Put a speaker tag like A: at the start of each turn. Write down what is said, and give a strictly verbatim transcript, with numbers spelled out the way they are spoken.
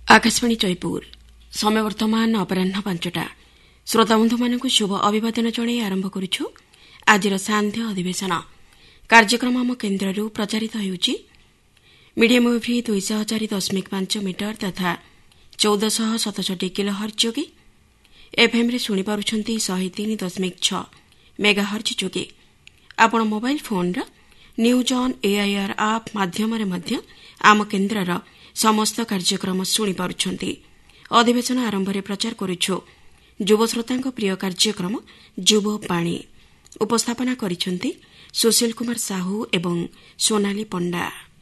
A: आकाशवाणी जयपुर समय वर्तमान अपराह पांचटा श्रोताबंधु मानक शुभ अभिवादन जणाई आरंभ करुछु आज सांध्य अधिवेशन कार्यक्रम आम केन्द्र प्रचारित होउछि मीडियम वेव दुईश चार दशमिक पांच मीटर तथा चौदह सतसठी किलो हर्ज जोगे एफएम रे शुणी पारुछंती शहे तीन दशमिक छ मेगा हर्ज जोगे आपण mobile phone news on AIR आप माध्यम आम केन्द्र समस्त कार्यक्रम शुणी पारुछंती अधिवेशन आरंभ में प्रचार करुछु युव श्रोता प्रिय कार्यक्रम युववाणी उपस्थापना करिसेंती सुशील कुमार साहू एवं सोनाली पंडा।